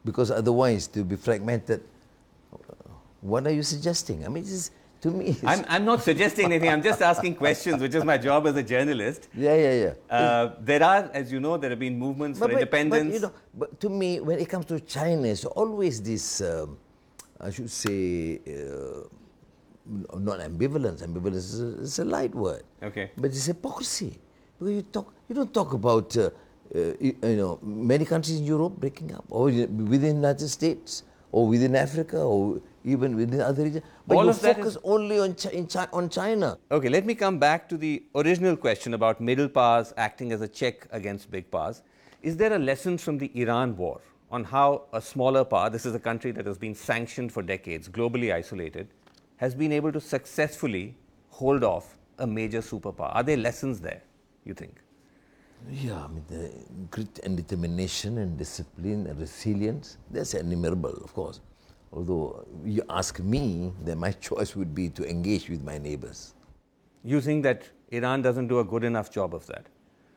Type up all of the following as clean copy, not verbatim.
because otherwise to be fragmented. What are you suggesting? I mean, to me... I'm not suggesting anything. I'm just asking questions, which is my job as a journalist. Yeah. There are, as you know, there have been movements for independence. But to me, when it comes to China, it's always this, I should say, not ambivalence. Ambivalence is a light word. Okay. But it's hypocrisy. Because you don't talk about, many countries in Europe breaking up, or within the United States, or within Africa, or even within other regions. But you focus only on China. Okay, let me come back to the original question about middle powers acting as a check against big powers. Is there a lesson from the Iran war on how a smaller power, this is a country that has been sanctioned for decades, globally isolated, has been able to successfully hold off a major superpower? Are there lessons there, you think? Yeah, I mean, the grit and determination and discipline and resilience, that's innumerable, of course. Although you ask me, then my choice would be to engage with my neighbors. You think that Iran doesn't do a good enough job of that?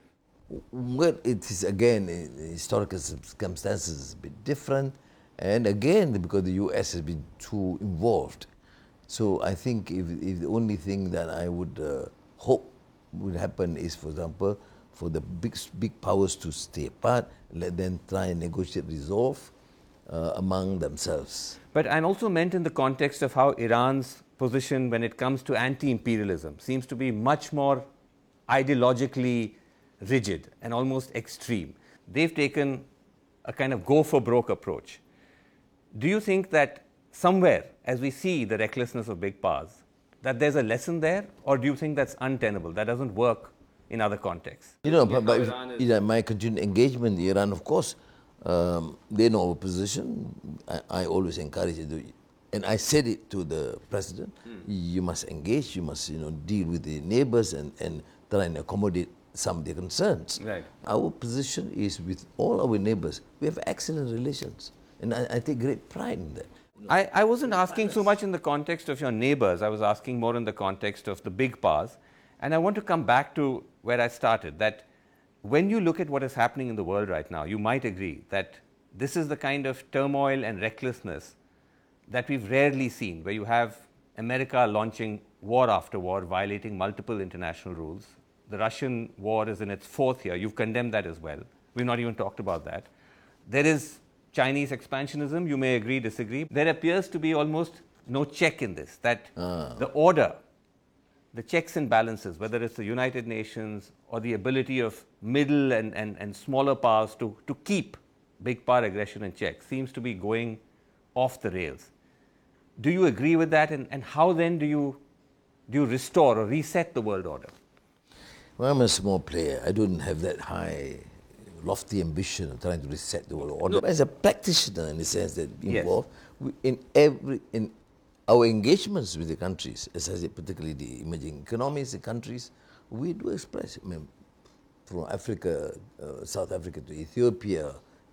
Well, it is again, historical circumstances is a bit different. And again, because the US has been too involved. So I think if the only thing that I would hope would happen is, for example, for the big powers to stay apart, let them try and negotiate, resolve among themselves. But I'm also meant in the context of how Iran's position when it comes to anti-imperialism seems to be much more ideologically rigid and almost extreme. They've taken a kind of go-for-broke approach. Do you think that somewhere, as we see the recklessness of big powers, that there's a lesson there, or do you think that's untenable, that doesn't work in other contexts? But my continued engagement in Iran, of course, they know our position. I always encourage it, and I said it to the president. You must engage. You must, deal with the neighbors and try and accommodate some of their concerns. Right. Our position is with all our neighbors. We have excellent relations, and I take great pride in that. I wasn't asking so much in the context of your neighbors. I was asking more in the context of the big powers, and I want to come back to where I started. That when you look at what is happening in the world right now, you might agree that this is the kind of turmoil and recklessness that we've rarely seen, where you have America launching war after war, violating multiple international rules. The Russian war is in its fourth year. You've condemned that as well. We've not even talked about that. There is Chinese expansionism. You may agree, disagree. There appears to be almost no check in this, that the order, the checks and balances, whether it's the United Nations or the ability of middle and smaller powers to keep big power aggression in check, seems to be going off the rails. Do you agree with that? And how then do you restore or reset the world order? Well, I'm a small player. I don't have that high, lofty ambition of trying to reset the world order. As a practitioner, in the sense that involved in our engagements with the countries, as I said, particularly the emerging economies, the countries, we do express. I mean, from Africa, South Africa to Ethiopia,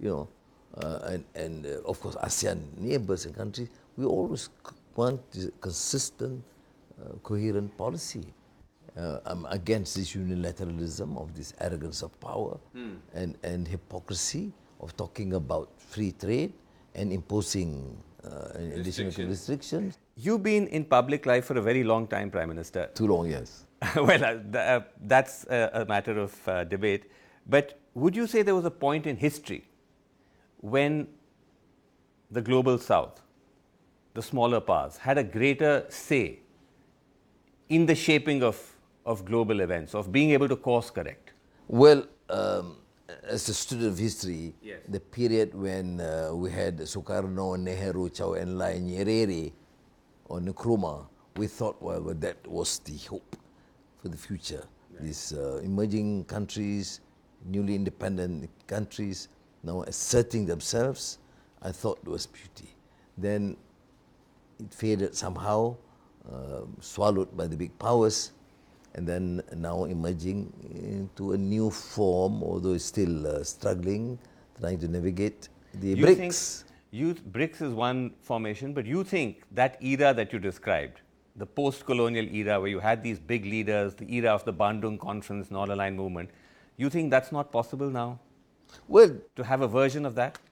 and of course ASEAN neighbors and countries, we always want this consistent, coherent policy. I'm against this unilateralism of this arrogance of power and hypocrisy of talking about free trade and imposing additional restrictions. You've been in public life for a very long time, Prime Minister. Too long, yes. Well, that's a matter of debate. But would you say there was a point in history when the global south, the smaller powers, had a greater say in the shaping of global events, of being able to course correct? Well, as a student of history, yes, the period when we had Sukarno, Nehru, Chao En-lai, Nyerere, or Nkrumah, we thought, well, that was the hope for the future. Right. These emerging countries, newly independent countries, now asserting themselves, I thought was beauty. Then it faded somehow, swallowed by the big powers, and then now emerging into a new form, although it's still struggling, trying to navigate the BRICS. BRICS is one formation, but you think that era that you described, the post-colonial era where you had these big leaders, the era of the Bandung Conference, Non-Aligned Movement, you think that's not possible now? Well, to have a version of that?